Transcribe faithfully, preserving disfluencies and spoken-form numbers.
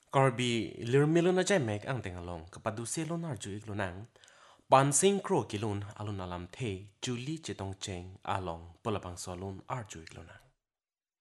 Corby lirmiluna jai mek ang tengalong kapadu selon arju iklunang pansing kro kilun alun alam the Julie chetong cheng along polapang solun arju iklunang